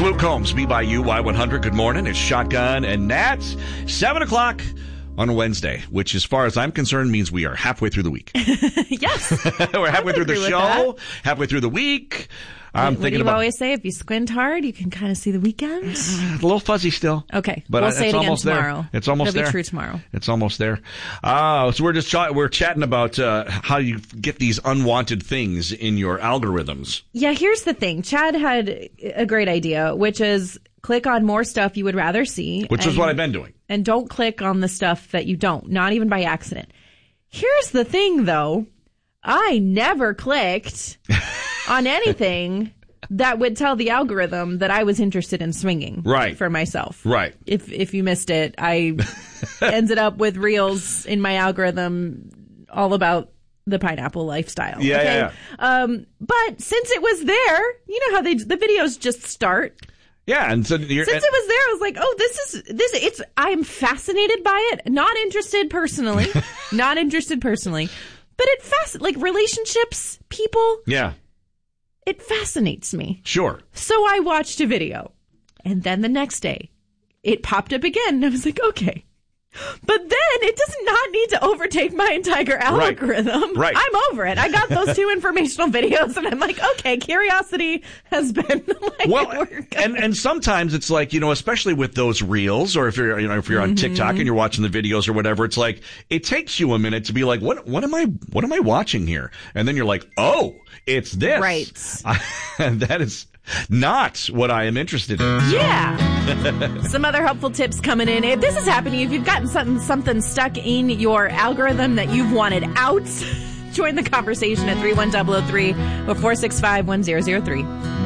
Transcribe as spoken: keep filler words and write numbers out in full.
Luke Combs, B by U, Y one hundred. Good morning. It's Shotgun and Nats. seven o'clock on Wednesday, which as far as I'm concerned means we are halfway through the week. Yes. We're halfway through the show, halfway through the week. I'm what thinking do you about, always say? If you squint hard, you can kind of see the weekend. A little fuzzy still. Okay, but we'll it's say it again almost tomorrow. There. It's almost It'll there. It'll be true tomorrow. It's almost there. Uh, so we're just ch- we're chatting about uh, how you get these unwanted things in your algorithms. Yeah, here's the thing. Chad had a great idea, which is click on more stuff you would rather see. Which and, is what I've been doing. And don't click on the stuff that you don't, not even by accident. Here's the thing, though. I never clicked on anything that would tell the algorithm that I was interested in swinging right. for myself. Right. If if you missed it, I ended up with reels in my algorithm all about the pineapple lifestyle. Yeah, okay? yeah, yeah. Um, but since it was there, you know how they the videos just start. Yeah, and so you're, since and, it was there, I was like, "Oh, this is this. It's I'm fascinated by it. Not interested personally. not interested personally, but it fast like relationships, people. Yeah, it fascinates me. Sure. So I watched a video, and then the next day, it popped up again, and I was like, okay. But then it does not need to overtake my entire algorithm. Right. right. I'm over it. I got those two informational videos, and I'm like, okay, curiosity has been like, well, and and sometimes it's like, you know, especially with those reels, or if you're you know if you're on mm-hmm. TikTok and you're watching the videos or whatever, it's like it takes you a minute to be like, what what am I what am I watching here? And then you're like, oh, it's this. Right. And that is not what I am interested in. Yeah. Some other helpful tips coming in. If this is happening, if you've gotten something something stuck in your algorithm that you've wanted out, join the conversation at three one zero zero three or four six five one zero zero three.